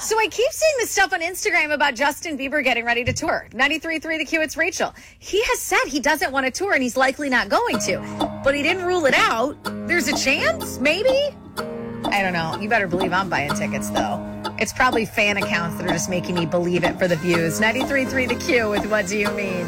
So I keep seeing this stuff on Instagram about Justin Bieber getting ready to tour. 93.3 The Q, it's Rachel. He has said he doesn't want to tour and he's likely not going to. But he didn't rule it out. There's a chance, maybe? I don't know. You better believe I'm buying tickets, though. It's probably fan accounts that are just making me believe it for the views. 93.3 The Q with What Do You Mean?